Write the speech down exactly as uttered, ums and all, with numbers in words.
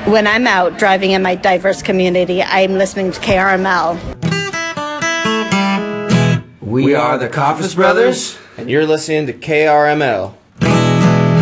When I'm out driving in my diverse community, I'm listening to K R M L. We are the Coffis Brothers, and you're listening to K R M L.